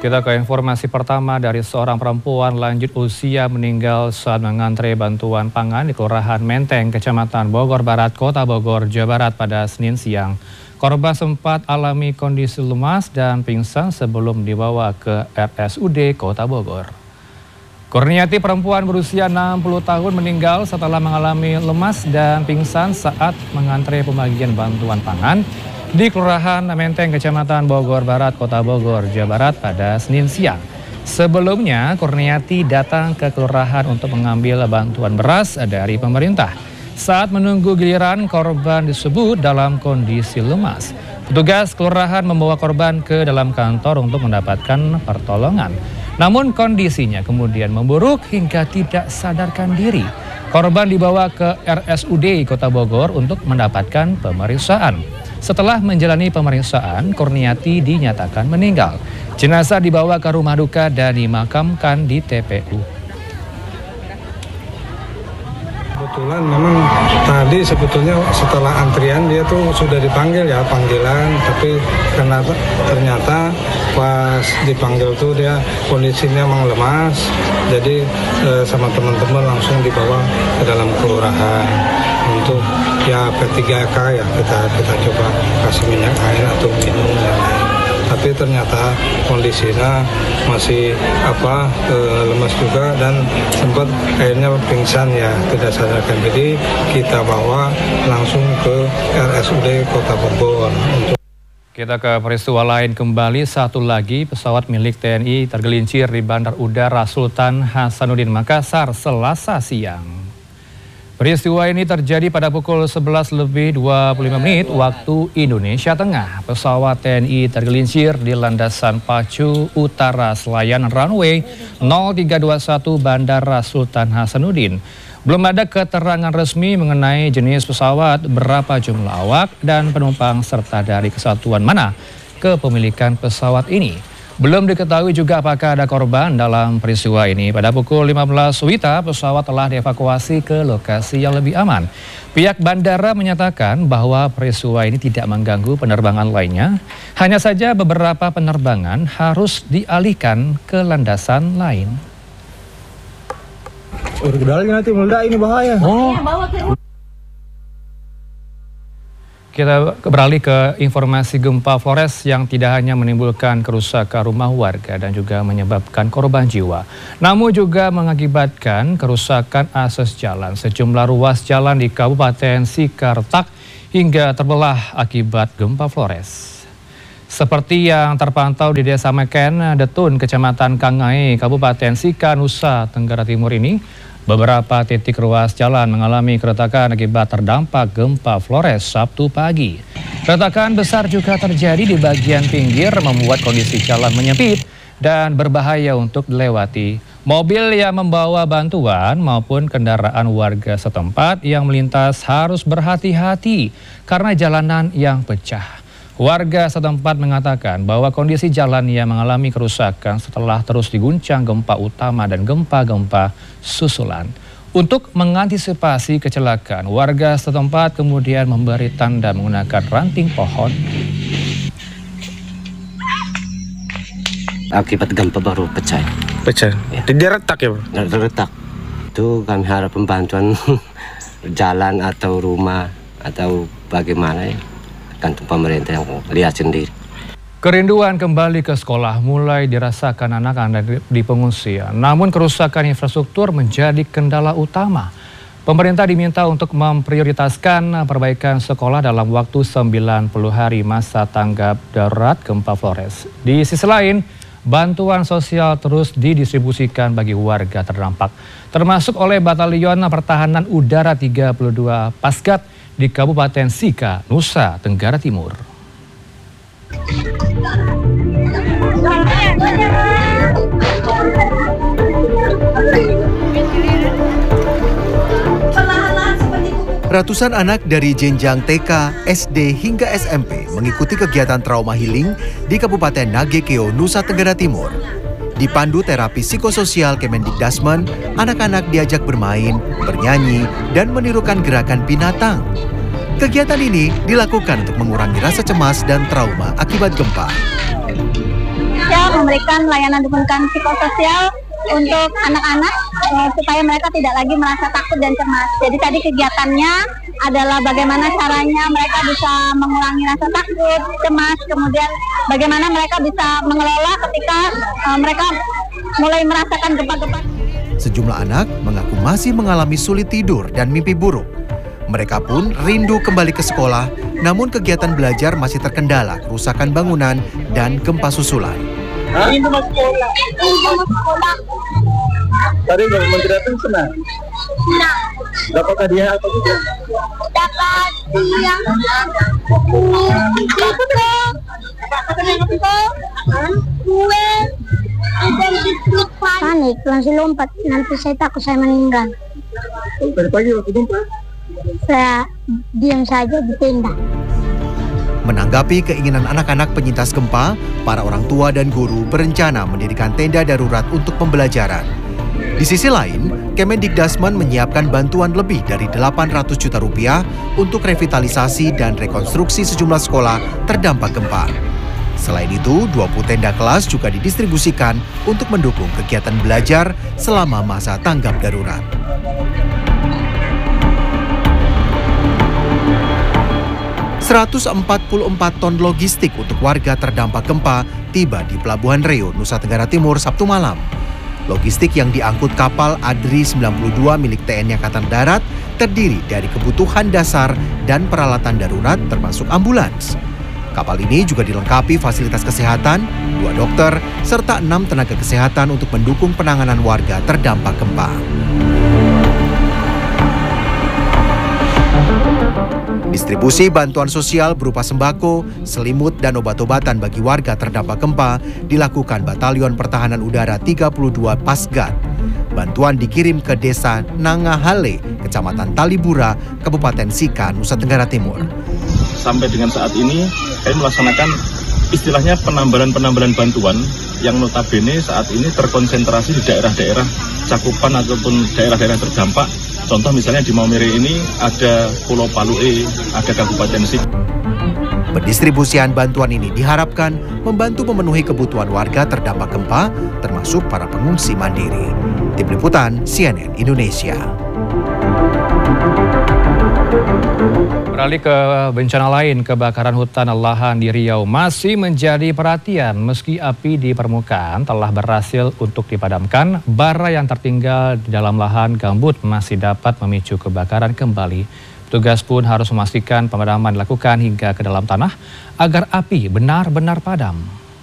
Kita ke informasi pertama dari seorang perempuan lanjut usia meninggal saat mengantre bantuan pangan di Kelurahan Menteng, Kecamatan Bogor Barat, Kota Bogor, Jawa Barat pada Senin siang. Korban sempat alami kondisi lemas dan pingsan sebelum dibawa ke RSUD Kota Bogor. Kurniati, perempuan berusia 60 tahun, meninggal setelah mengalami lemas dan pingsan saat mengantre pembagian bantuan pangan di Kelurahan Menteng, Kecamatan Bogor Barat, Kota Bogor, Jawa Barat pada Senin siang. Sebelumnya, Kurniati datang ke kelurahan untuk mengambil bantuan beras dari pemerintah. Saat menunggu giliran, korban disebut dalam kondisi lemas. Petugas kelurahan membawa korban ke dalam kantor untuk mendapatkan pertolongan. Namun kondisinya kemudian memburuk hingga tidak sadarkan diri. Korban dibawa ke RSUD Kota Bogor untuk mendapatkan pemeriksaan. Setelah menjalani pemeriksaan, Kurniati dinyatakan meninggal. Jenazah dibawa ke rumah duka dan dimakamkan di TPU. Kebetulan memang tadi sebetulnya setelah antrian dia tuh sudah dipanggil ya, panggilan, tapi ternyata pas dipanggil tuh dia kondisinya memang lemas, jadi sama teman-teman langsung dibawa ke dalam kelurahan untuk ya P3K ya, kita coba kasih minyak air atau minum dan lain. Tapi ternyata kondisinya masih lemas juga dan sempat akhirnya pingsan ya, tidak sadarkan diri. Kita bawa langsung ke RSUD Kota Bogor. Kita ke peristiwa lain kembali, satu lagi pesawat milik TNI tergelincir di Bandar Udara Sultan Hasanuddin Makassar Selasa siang. Peristiwa ini terjadi pada pukul 11:25 waktu Indonesia Tengah. Pesawat TNI tergelincir di landasan pacu utara Selayar runway 0321 Bandara Sultan Hasanuddin. Belum ada keterangan resmi mengenai jenis pesawat, berapa jumlah awak dan penumpang serta dari kesatuan mana kepemilikan pesawat ini. Belum diketahui juga apakah ada korban dalam peristiwa ini. Pada pukul 15 WITA, pesawat telah dievakuasi ke lokasi yang lebih aman. Pihak bandara menyatakan bahwa peristiwa ini tidak mengganggu penerbangan lainnya. Hanya saja beberapa penerbangan harus dialihkan ke landasan lain. Udahnya nanti meledak, ini bahaya. Kita beralih ke informasi gempa Flores yang tidak hanya menimbulkan kerusakan rumah warga dan juga menyebabkan korban jiwa, namun juga mengakibatkan kerusakan akses jalan. Sejumlah ruas jalan di Kabupaten Sikartak hingga terbelah akibat gempa Flores. Seperti yang terpantau di Desa Meken, Detun, Kecamatan Kangai, Kabupaten Sika, Nusa Tenggara Timur ini, beberapa titik ruas jalan mengalami keretakan akibat terdampak gempa Flores Sabtu pagi. Keretakan besar juga terjadi di bagian pinggir, membuat kondisi jalan menyempit dan berbahaya untuk dilewati. Mobil yang membawa bantuan maupun kendaraan warga setempat yang melintas harus berhati-hati karena jalanan yang pecah. Warga setempat mengatakan bahwa kondisi jalan yang mengalami kerusakan setelah terus diguncang gempa utama dan gempa-gempa susulan. Untuk mengantisipasi kecelakaan, warga setempat kemudian memberi tanda menggunakan ranting pohon. Akibat gempa baru pecah. Pecah? Ya. Dia retak ya, Bro? Retak. Itu kami harap bantuan jalan atau rumah atau bagaimana ya. Kantung pemerintah yang lihat sendiri. Kerinduan kembali ke sekolah mulai dirasakan anak-anak di pengungsian. Namun kerusakan infrastruktur menjadi kendala utama. Pemerintah diminta untuk memprioritaskan perbaikan sekolah dalam waktu 90 hari masa tanggap darurat gempa Flores. Di sisi lain, bantuan sosial terus didistribusikan bagi warga terdampak, termasuk oleh Batalion Pertahanan Udara 32 Pasgat di Kabupaten Sika, Nusa Tenggara Timur. Ratusan anak dari jenjang TK, SD hingga SMP mengikuti kegiatan trauma healing di Kabupaten Nagekeo, Nusa Tenggara Timur. Dipandu terapi psikososial Kemendikdasmen, anak-anak diajak bermain, bernyanyi, dan menirukan gerakan binatang. Kegiatan ini dilakukan untuk mengurangi rasa cemas dan trauma akibat gempa. Indonesia memberikan layanan dukungan psikososial untuk anak-anak supaya mereka tidak lagi merasa takut dan cemas. Jadi tadi kegiatannya adalah bagaimana caranya mereka bisa mengurangi rasa takut, cemas, kemudian bagaimana mereka bisa mengelola ketika mereka mulai merasakan gempa-gempa. Sejumlah anak mengaku masih mengalami sulit tidur dan mimpi buruk. Mereka pun rindu kembali ke sekolah, namun kegiatan belajar masih terkendala kerusakan bangunan dan gempa susulan. Rindu masuk sekolah. Tadi Menteri Datang senang? Senang. Dapat hadiah apa juga? Dapat hadiah kue, panik, langsung lompat, nanti saya takut saya meninggal. Tadi pagi waktu gempa? Saya diam saja di tenda. Menanggapi keinginan anak-anak penyintas gempa, para orang tua dan guru berencana mendirikan tenda darurat untuk pembelajaran. Di sisi lain, Kemendikdasmen menyiapkan bantuan lebih dari 800 juta rupiah untuk revitalisasi dan rekonstruksi sejumlah sekolah terdampak gempa. Selain itu, 20 tenda kelas juga didistribusikan untuk mendukung kegiatan belajar selama masa tanggap darurat. ...144 ton logistik untuk warga terdampak gempa tiba di Pelabuhan Reo, Nusa Tenggara Timur, Sabtu malam. Logistik yang diangkut kapal Adri 92 milik TNI Angkatan Darat terdiri dari kebutuhan dasar dan peralatan darurat termasuk ambulans. Kapal ini juga dilengkapi fasilitas kesehatan, 2 dokter, serta 6 tenaga kesehatan untuk mendukung penanganan warga terdampak gempa. Distribusi bantuan sosial berupa sembako, selimut, dan obat-obatan bagi warga terdampak gempa dilakukan Batalion Pertahanan Udara 32 Pasgat. Bantuan dikirim ke Desa Nangahale, Kecamatan Talibura, Kabupaten Sika, Nusa Tenggara Timur. Sampai dengan saat ini, kami melaksanakan istilahnya penambahan bantuan yang notabene saat ini terkonsentrasi di daerah-daerah cakupan ataupun daerah-daerah terdampak. Contoh misalnya di Maumere ini ada Pulau Palue, ada Kabupaten Sik. Pendistribusian bantuan ini diharapkan membantu memenuhi kebutuhan warga terdampak gempa, termasuk para pengungsi mandiri. Tim Liputan CNN Indonesia. Beralih ke bencana lain, kebakaran hutan lahan di Riau masih menjadi perhatian. Meski api di permukaan telah berhasil untuk dipadamkan, bara yang tertinggal di dalam lahan gambut masih dapat memicu kebakaran kembali. Petugas pun harus memastikan pemadaman dilakukan hingga ke dalam tanah agar api benar-benar padam.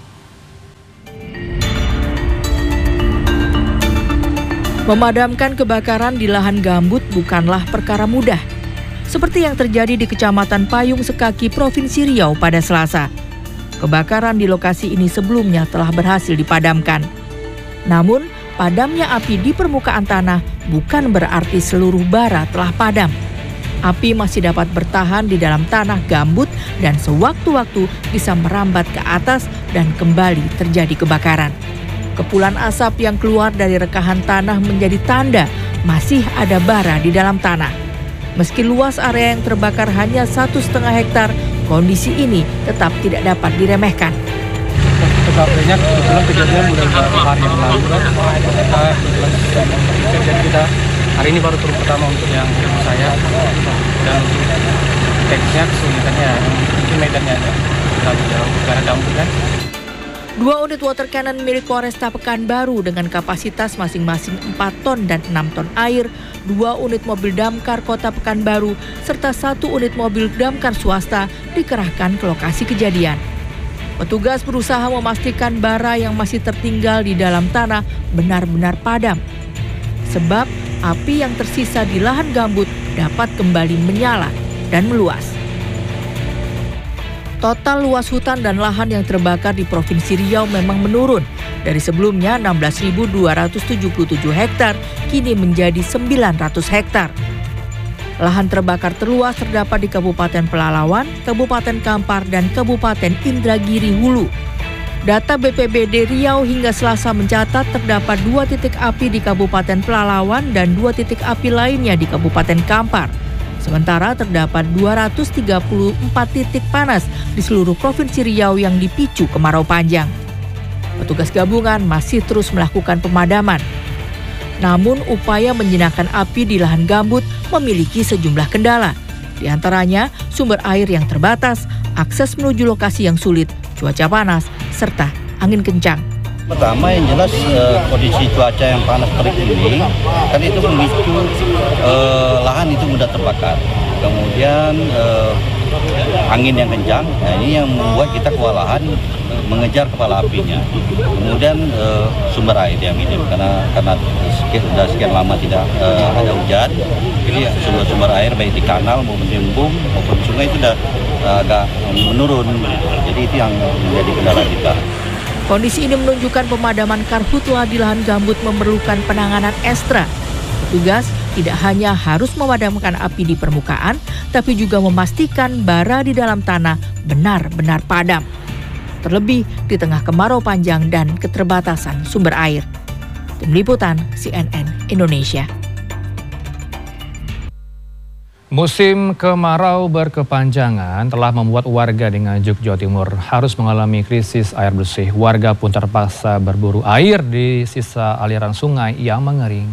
Memadamkan kebakaran di lahan gambut bukanlah perkara mudah. Seperti yang terjadi di Kecamatan Payung Sekaki, Provinsi Riau pada Selasa. Kebakaran di lokasi ini sebelumnya telah berhasil dipadamkan. Namun, padamnya api di permukaan tanah bukan berarti seluruh bara telah padam. Api masih dapat bertahan di dalam tanah gambut dan sewaktu-waktu bisa merambat ke atas dan kembali terjadi kebakaran. Kepulan asap yang keluar dari rekahan tanah menjadi tanda masih ada bara di dalam tanah. Meski luas area yang terbakar hanya 1,5 hektar, kondisi ini tetap tidak dapat diremehkan. Kebakarnya kebetulan kejadian mulai beberapa hari yang lalu kan. Kita hari ini baru turun pertama untuk yang saya dan teksnya kesulitannya mungkin medannya ada terlalu jauh karena gambut kan. 2 unit water cannon milik Polresta Pekanbaru dengan kapasitas masing-masing 4 ton dan 6 ton air, 2 unit mobil damkar Kota Pekanbaru, serta 1 unit mobil damkar swasta dikerahkan ke lokasi kejadian. Petugas berusaha memastikan bara yang masih tertinggal di dalam tanah benar-benar padam. Sebab api yang tersisa di lahan gambut dapat kembali menyala dan meluas. Total luas hutan dan lahan yang terbakar di Provinsi Riau memang menurun. Dari sebelumnya 16.277 hektar, kini menjadi 900 hektar. Lahan terbakar terluas terdapat di Kabupaten Pelalawan, Kabupaten Kampar, dan Kabupaten Indragiri Hulu. Data BPBD Riau hingga Selasa mencatat terdapat 2 titik api di Kabupaten Pelalawan dan 2 titik api lainnya di Kabupaten Kampar. Sementara terdapat 234 titik panas di seluruh Provinsi Riau yang dipicu kemarau panjang. Petugas gabungan masih terus melakukan pemadaman. Namun upaya menjinakkan api di lahan gambut memiliki sejumlah kendala. Di antaranya sumber air yang terbatas, akses menuju lokasi yang sulit, cuaca panas, serta angin kencang. Pertama yang jelas kondisi cuaca yang panas terik ini kan itu memicu lahan itu mudah terbakar. Kemudian angin yang kencang, nah ini yang membuat kita kewalahan mengejar kepala apinya. Kemudian sumber air yang minim karena sudah sekian lama tidak ada hujan, jadi sumber air baik di kanal maupun di embung maupun sungai itu sudah agak menurun. Jadi itu yang menjadi kendala kita. Kondisi ini menunjukkan pemadaman karhutla di lahan gambut memerlukan penanganan ekstra. Petugas tidak hanya harus memadamkan api di permukaan, tapi juga memastikan bara di dalam tanah benar-benar padam. Terlebih di tengah kemarau panjang dan keterbatasan sumber air. Tim Liputan CNN Indonesia. Musim kemarau berkepanjangan telah membuat warga di Nganjuk, Jawa Timur harus mengalami krisis air bersih. Warga pun terpaksa berburu air di sisa aliran sungai yang mengering.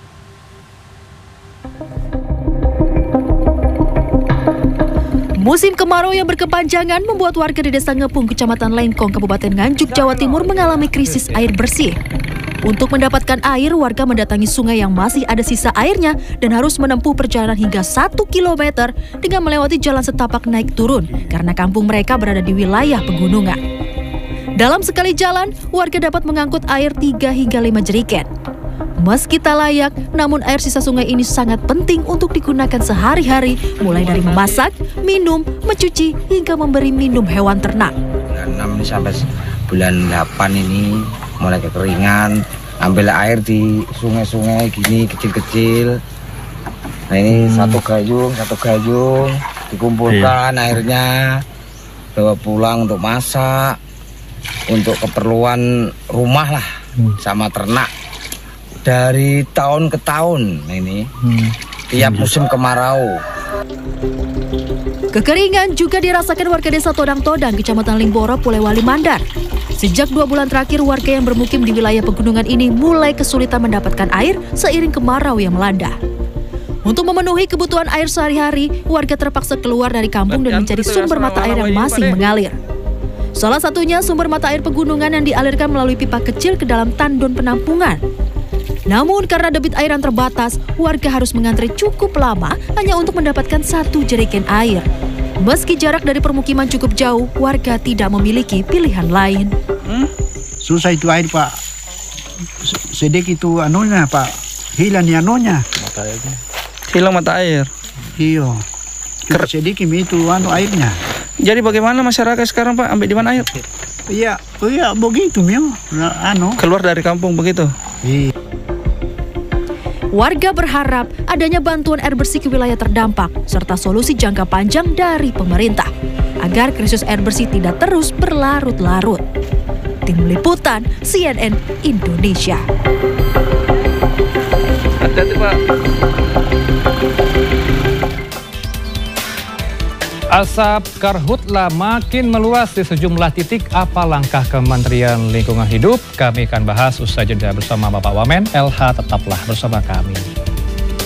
Musim kemarau yang berkepanjangan membuat warga di Desa Ngepung, Kecamatan Lengkong, Kabupaten Nganjuk, Jawa Timur mengalami krisis air bersih. Untuk mendapatkan air, warga mendatangi sungai yang masih ada sisa airnya dan harus menempuh perjalanan hingga 1 km dengan melewati jalan setapak naik turun karena kampung mereka berada di wilayah pegunungan. Dalam sekali jalan, warga dapat mengangkut air 3 hingga 5 jerigen. Meski tak layak, namun air sisa sungai ini sangat penting untuk digunakan sehari-hari, mulai dari memasak, minum, mencuci, hingga memberi minum hewan ternak. Bulan 6 sampai bulan 8 ini mulai kekeringan, ambil air di sungai-sungai gini kecil-kecil. Nah ini satu gayung dikumpulkan airnya, bawa pulang untuk masak, untuk keperluan rumah lah, sama ternak. Dari tahun ke tahun ini, tiap musim kemarau. Kekeringan juga dirasakan warga Desa Todang-Todang, Kecamatan Limboro, Polewali Mandar. Sejak 2 bulan terakhir, warga yang bermukim di wilayah pegunungan ini mulai kesulitan mendapatkan air seiring kemarau yang melanda. Untuk memenuhi kebutuhan air sehari-hari, warga terpaksa keluar dari kampung dan mencari sumber mata air yang masih mengalir. Salah satunya sumber mata air pegunungan yang dialirkan melalui pipa kecil ke dalam tandon penampungan. Namun karena debit air yang terbatas, warga harus mengantri cukup lama hanya untuk mendapatkan 1 jerigen air. Meski jarak dari permukiman cukup jauh, warga tidak memiliki pilihan lain. Susah itu air, Pak. Sedikit itu anunya, Pak. Hilang ya anunya. Hilang mata air. Iya. Sedikit itu airnya. Jadi bagaimana masyarakat sekarang, Pak? Ambil di mana air? Iya, begitu ya. Keluar dari kampung begitu. Iya. Warga berharap adanya bantuan air bersih ke wilayah terdampak serta solusi jangka panjang dari pemerintah agar krisis air bersih tidak terus berlarut-larut. Tim Liputan CNN Indonesia. Hati-hati, Pak. Asap karhutla makin meluas di sejumlah titik. Apa langkah Kementerian Lingkungan Hidup? Kami akan bahas usai jeda bersama Bapak Wamen LH. Tetaplah bersama kami.